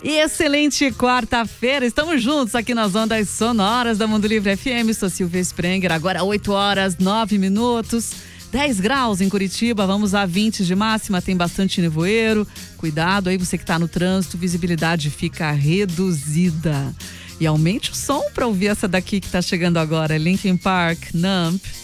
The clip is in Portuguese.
Excelente quarta-feira, estamos juntos aqui nas ondas sonoras da Mundo Livre FM. Sou Silvia Sprenger, agora 8 horas 9 minutos, 10 graus em Curitiba, vamos a 20 de máxima, tem bastante nevoeiro. Cuidado aí, você que está no trânsito, visibilidade fica reduzida. E aumente o som para ouvir essa daqui que está chegando agora, Linkin Park, Numb.